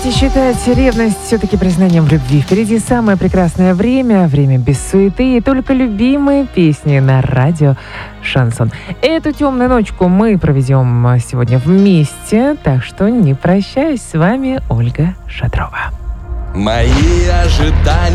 Давайте считать ревность все-таки признанием в любви. Впереди самое прекрасное время, время без суеты и только любимые песни на радио Шансон. Эту темную ночку мы проведем сегодня вместе, так что не прощаюсь. С вами Ольга Шатрова. Мои ожидания